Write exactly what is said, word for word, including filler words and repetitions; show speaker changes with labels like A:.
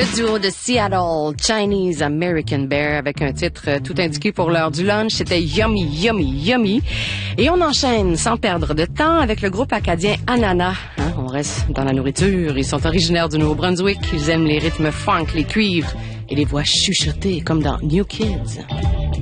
A: Le duo de Seattle, Chinese American Bear, avec un titre tout indiqué pour l'heure du lunch, c'était Yummy, Yummy, Yummy. Et on enchaîne sans perdre de temps avec le groupe acadien Ananas. Hein, on reste dans la nourriture. Ils sont originaires du Nouveau-Brunswick. Ils aiment les rythmes funk, les cuivres et les voix chuchotées comme dans New Kids.